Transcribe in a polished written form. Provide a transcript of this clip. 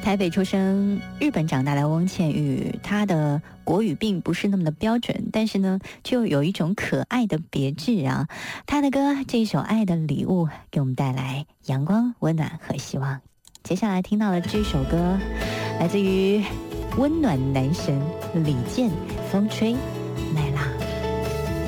台北出生、日本长大的翁倩玉，她的国语并不是那么的标准，但是呢，就有一种可爱的别致啊。她的歌这一首《爱的礼物》给我们带来阳光、温暖和希望。接下来听到的这首歌，来自于温暖男神李健，《风吹》。